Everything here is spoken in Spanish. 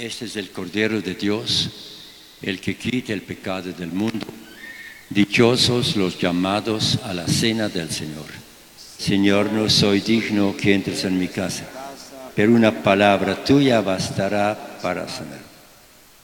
Este es el Cordero de Dios, el que quita el pecado del mundo. Dichosos los llamados a la cena del Señor. Señor, no soy digno que entres en mi casa, pero una palabra tuya bastará para sanar.